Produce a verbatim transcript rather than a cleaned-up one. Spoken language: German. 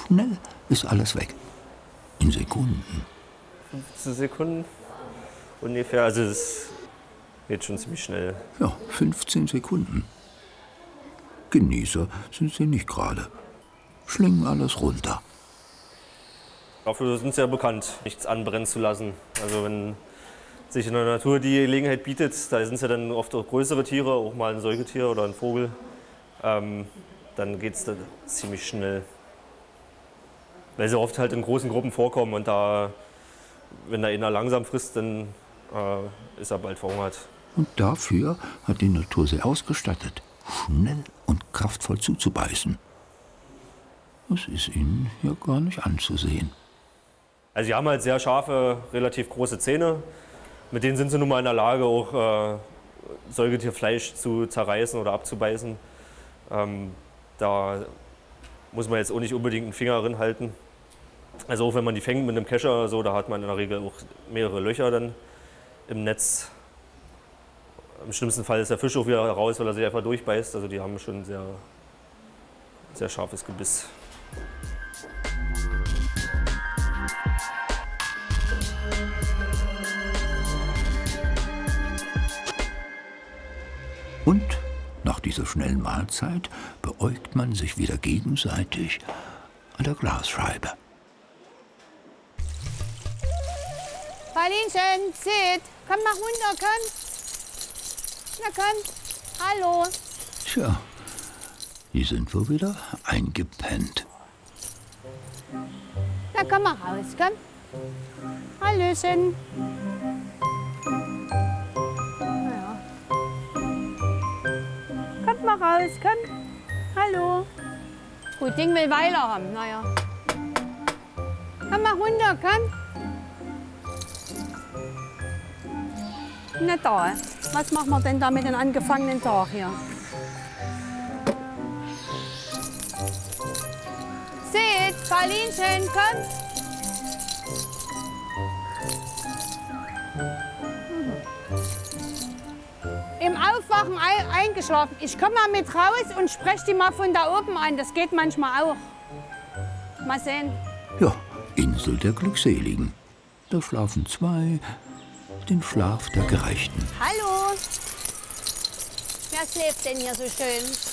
schnell ist alles weg. In Sekunden. fünfzehn Sekunden ungefähr, also es geht schon ziemlich schnell. Ja, fünfzehn Sekunden. Genießer sind sie nicht gerade. Schlingen alles runter. Dafür sind sie ja bekannt, nichts anbrennen zu lassen. Also wenn sich in der Natur die Gelegenheit bietet, da sind es ja dann oft auch größere Tiere, auch mal ein Säugetier oder ein Vogel, ähm, dann geht es ziemlich schnell. Weil sie oft halt in großen Gruppen vorkommen und da, wenn da einer langsam frisst, dann äh, ist er bald verhungert. Und dafür hat die Natur sie ausgestattet, schnell und kraftvoll zuzubeißen. Das ist ihnen ja gar nicht anzusehen. Also sie haben halt sehr scharfe, relativ große Zähne. Mit denen sind sie nun mal in der Lage, auch äh, Säugetierfleisch zu zerreißen oder abzubeißen. Ähm, da muss man jetzt auch nicht unbedingt einen Finger drin halten. Also auch wenn man die fängt mit einem Kescher oder so, da hat man in der Regel auch mehrere Löcher dann im Netz. Im schlimmsten Fall ist der Fisch auch wieder raus, weil er sich einfach durchbeißt. Also die haben schon ein sehr, sehr scharfes Gebiss. Und nach dieser schnellen Mahlzeit beäugt man sich wieder gegenseitig an der Glasscheibe. Paulinchen, Sid, komm mal runter, komm. Na komm, hallo. Tja, die sind wohl wieder eingepennt. Na komm mal raus, komm. Hallöchen. Na ja. Kommt mal raus, komm. Hallo. Gut, Ding will Weiler haben, naja. Komm mal runter, komm. Na da, was machen wir denn da mit dem angefangenen Tag hier? Seht, Paulinchen, komm! Im Aufwachen ein eingeschlafen. Ich komme mal mit raus und spreche die mal von da oben an. Das geht manchmal auch. Mal sehen. Ja, Insel der Glückseligen. Da schlafen zwei. Den Schlaf der Gerechten. Hallo! Wer schläft denn hier so schön?